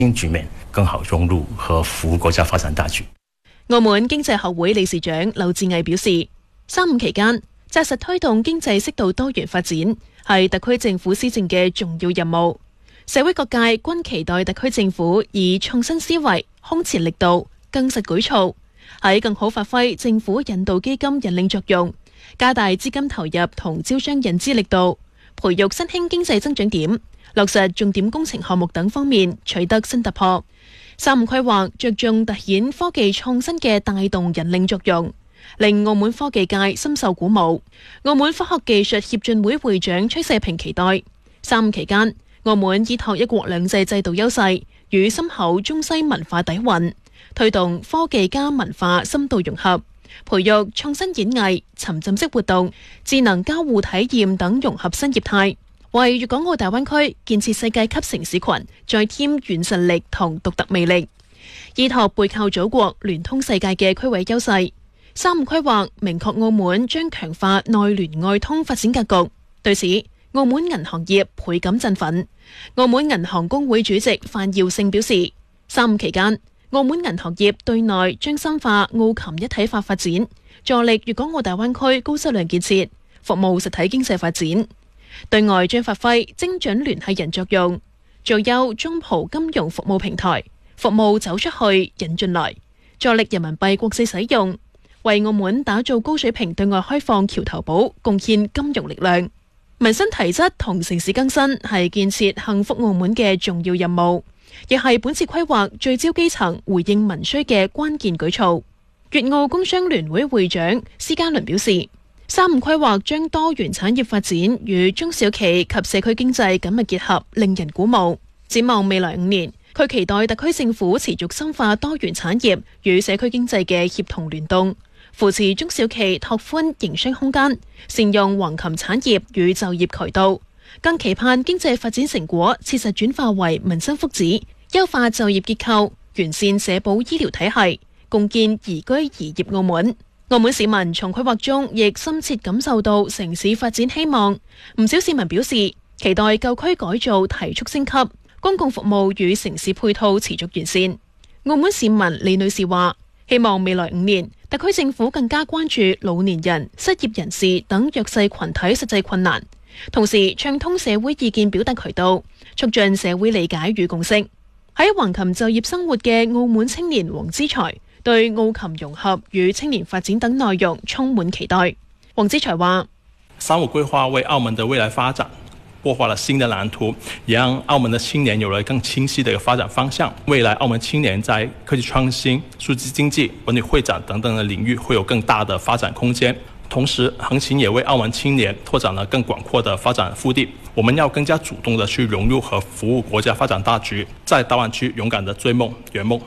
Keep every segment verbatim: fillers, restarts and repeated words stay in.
新局面更好融入和服務國家發展大局。 澳門經濟學會理事長劉志毅表示，三五期間紮實推動經濟適度多元發展係特區政府施政嘅重要任務，社會各界均期待特區政府以創新思維、空前力度、更實舉措，喺更好發揮政府引導基金引領作用，加大資金投入同招商引資力度，培育新興經濟增長點，落實重點工程項目等方面取得新突破。三五規劃着重凸顯科技創新嘅帶動引領作用，令澳門科技界深受鼓舞。澳門科學技術協進會會長崔世平期待三五期間，澳門依託一國兩制制度優勢與深厚中西文化底蘊，推動科技加文化深度融合，培育創新演藝、沉浸式活動、智能交互體驗等融合新業態，為粵港澳大灣區建設世界級城市群再添軟實力同獨特魅力。依託背靠祖國、聯通世界嘅區位優勢，三五規劃明確澳門將強化內聯外通發展格局。對此，澳門銀行業倍感振奮。澳門銀行公會主席范耀勝表示，三五期間，澳門銀行業對內將深化澳琴一體化發展，助力粵港澳大灣區高質量建設，服務實體經濟發展；對外將發揮精準聯繫人作用，做優中葡金融服務平台，服務走出去引進來，助力人民幣國際使用，為澳門打造高水平對外開放橋頭堡貢獻金融力量。民生提質同城市更新係建設幸福澳門嘅重要任務，亦係本次規劃聚焦基層、回應民需嘅關鍵舉措。粵澳工商聯會會長施家倫表示，三五規劃將多元產業發展與中小企及社區經濟緊密結合，令人鼓舞。展望未來五年，佢期待特區政府持續深化多元產業與社區經濟嘅協同聯動，扶持中小企拓寬營商空間，善用橫琴產業與就業渠道，更期盼經濟發展成果切實轉化為民生福祉，優化就業結構，完善社保醫療體系，共建宜居宜業澳門。澳門市民從規劃中亦深切感受到城市發展希望，唔少市民表示期待舊區改造提速升級，公共服務與城市配套持續完善。澳門市民李女士話，希望未來五年特區政府更加關注老年人、失業人士等弱勢群體實際困難，同時暢通社會意見表達渠道，促進社會理解與共識。喺橫琴就業生活嘅澳門青年黃之才對澳琴融合與青年發展等內容充滿期待。黃之才話， 三五規劃為澳門的未來發展擘畫了新的藍圖，也讓澳門的青年有了更清晰的一個發展方向。未來澳門青年在科技創新、數字經濟、文旅會展等等的領域會有更大的發展空間。同時，橫琴也為澳門青年拓展了更廣闊的發展腹地。我們要更加主動的去融入和服務國家發展大局，在大灣區勇敢的追夢圓夢。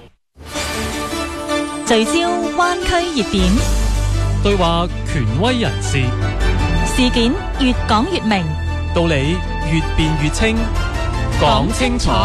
聚焦灣區熱點， 對話權威人士， 事件越講越明， 道理越辯越清，講清楚。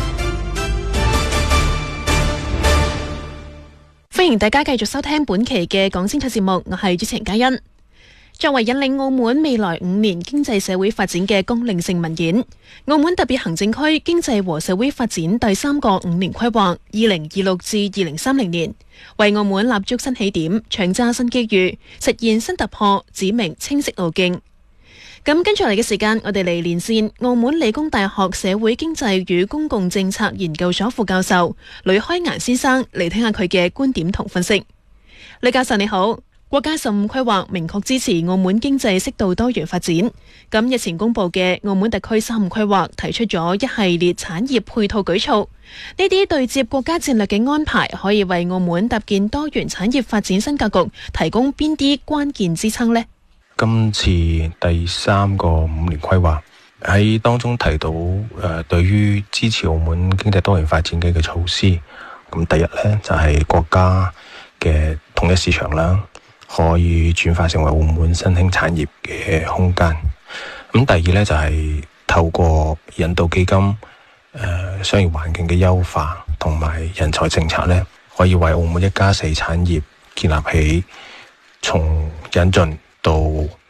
歡迎大家繼續收聽本期嘅講清楚節目，我係主持人嘉欣。作為引領澳門未來五年經濟社會發展嘅綱領性文件，澳門特別行政區經濟和社會發展第三個五年規劃二零二六至二零三零年，為澳門立足新起點，搶揸新機遇，實現新突破，指明清晰路徑。咁跟住嚟嘅時間，我哋嚟連線澳門理工大學社會經濟與公共政策研究所副教授呂開顏先生嚟聽下佢嘅觀點同分析。呂教授你好。國家十五規劃明確支持澳門經濟適度多元發展。咁日前公布嘅澳門特區三五規劃提出咗一系列產業配套舉措，呢啲對接國家戰略嘅安排，可以為澳門搭建多元產業發展新格局提供邊啲關鍵支撐呢？ 今次第三個五年規劃喺當中提到誒、呃，對於支持澳門經濟多元發展嘅嘅措施，咁第一呢，就係、是、國家嘅統一市場啦，可以轉化成為澳門新興產業嘅空間。咁第二呢，就係、是、透過引導基金、誒、呃、商業環境嘅優化同埋人才政策呢，可以為澳門一加四產業建立起從引進到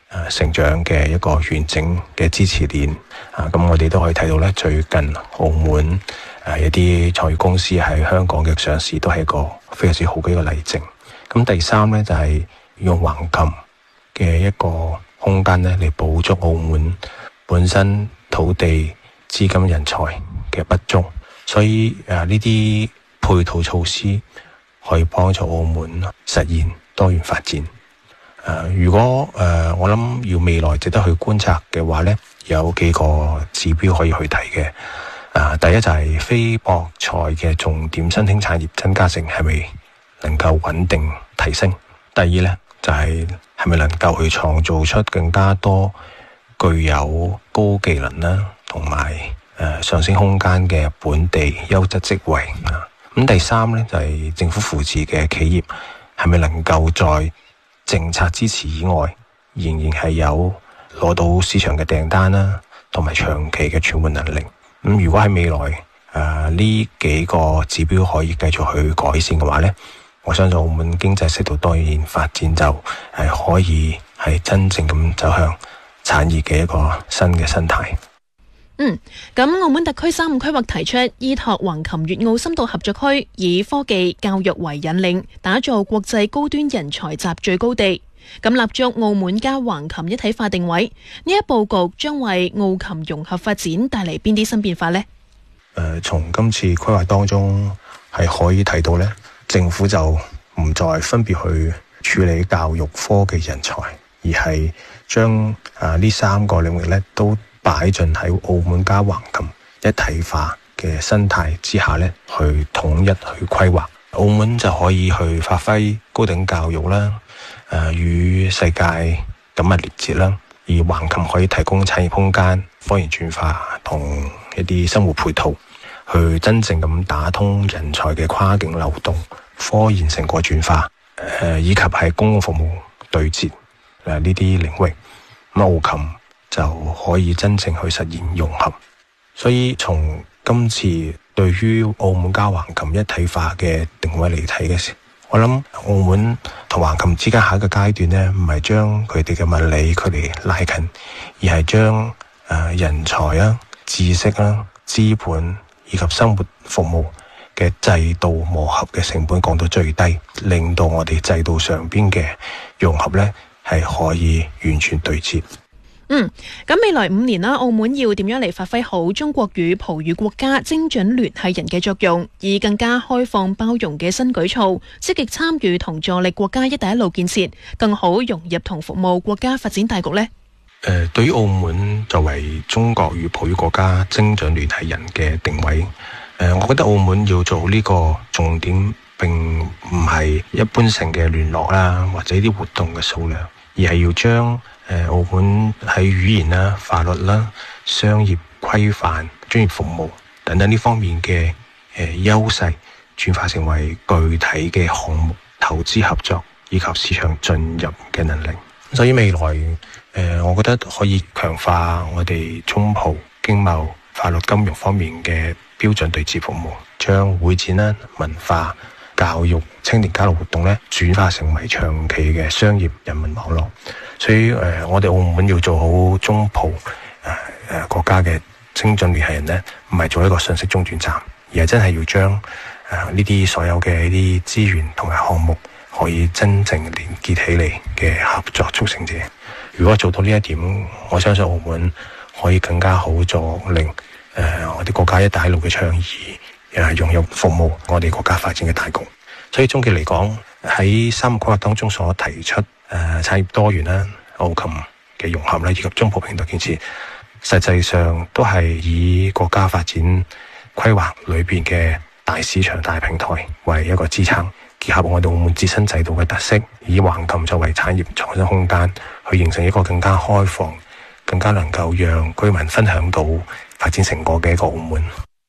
誒成長嘅一個完整嘅支持鏈啊！咁我哋都可以睇到咧，最近澳門誒一啲創業公司喺香港嘅上市，都係一個非常之好嘅一個例證。咁第三咧就係用橫琴嘅一個空間咧嚟補足澳門本身土地、資金、人才嘅不足，所以誒呢啲配套措施可以幫助澳門實現多元發展。誒、呃，如果誒、呃，我諗要未來值得去觀察嘅話咧，有幾個指標可以去睇嘅。誒、呃，第一就係非博彩嘅重點新興產業增加性係咪能夠穩定提升？第二咧就係係咪能夠去創造出更加多具有高技能啦，同埋誒上升空間嘅本地優質職位啊？咁、呃、第三咧就係、是、政府扶持嘅企業係咪能夠在政策支持以外，仍然係有攞到市場嘅訂單啦，同埋長期嘅存活能力。咁如果喺未來誒呢、呃、幾個指標可以繼續去改善嘅話咧，我相信澳門經濟適度多元發展就係可以係真正咁走向產業嘅一個新嘅生態。 嗯，咁澳門特區三五規劃提出依託橫琴粵澳深度合作區，以科技教育為引領，打造國際高端人才集聚高地。咁立足澳門加橫琴一體化定位，呢一布局將為澳琴融合發展帶嚟邊啲新變化呢？誒、 呃，從今次規劃當中係可以睇到呢，政府就唔再分別去處理教育、科技、人才，而係將啊呢三個領域呢都擺進喺澳門加橫琴一體化嘅生態之下咧，去統一去規劃，澳門就可以去發揮高等教育啦，誒、呃、與世界緊密連接啦，而橫琴可以提供產業空間、科研轉化同一啲生活配套，去真正咁打通人才嘅跨境流動、科研成果轉化，誒、呃、以及係公共服務對接誒呢啲領域，咁澳琴就可以真正去實現融合。所以從今次對於澳門加橫琴一體化嘅定位嚟睇嘅時候，我諗澳門同橫琴之間下一個階段呢，唔係將佢哋嘅物理距離拉近，而係將誒人才啊、知識啊、資本以及生活服務嘅制度磨合嘅成本降到最低，令到我哋制度上邊嘅融合呢係可以完全對接。 嗯，咁未來五年啦，澳門要點樣嚟發揮好中國與葡語國家精準聯繫人嘅作用，以更加開放包容嘅新舉措，積極參與同助力國家一帶一路建設，更好融入同服務國家發展大局呢？ 誒、呃，對於澳門作為中國與葡語國家精準聯繫人嘅定位，誒、呃，我覺得澳門要做呢個重點，並唔係一般性嘅聯絡啦，或者啲活動嘅數量，而係要將誒澳門喺語言啦、法律啦、商業規範、專業服務等等呢方面嘅誒優勢，轉化成為具體嘅項目投資合作以及市場進入嘅能力。所以未來誒、呃，我覺得可以強化我哋中葡經貿、法律、金融方面嘅標準對接服務，將會展啦、文化、教育、青年交流活動咧，轉化成為長期嘅商業人民網絡。所以誒、呃，我哋澳門要做好中葡誒誒國家嘅精準聯繫人咧，唔係做一個信息中轉站，而係真係要將誒呢啲所有嘅呢啲資源同埋項目可以真正連結起嚟嘅合作促成者。如果做到呢一點，我相信澳門可以更加好助令誒、呃、我哋國家一帶一路嘅倡議誒融入服務我哋國家發展嘅大局。所以終極嚟講，喺三個規劃當中所提出誒、呃、產業多元啦、澳琴嘅融合啦，以及中葡平台建設，實際上都係以國家發展規劃裏邊嘅大市場、大平台為一個支撐，結合我哋澳門自身制度嘅特色，以橫琴作為產業創新空間，去形成一個更加開放、更加能夠讓居民分享到發展成果嘅一個澳門。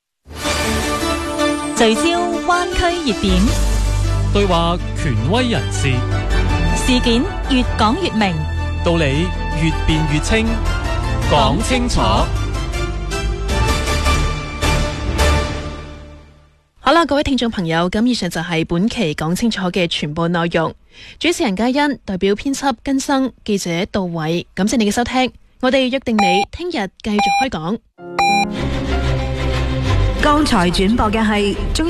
聚焦灣區熱點， 對話權威人士， 事件越講越明， 道理越辯越清，講清楚。 好啦，各位聽眾朋友，咁以上就係本期講清楚嘅全部內容。主持人嘉欣代表編輯根生、記者杜偉，感謝你嘅收聽。我哋約定你聽日繼續開講。 剛才轉播嘅係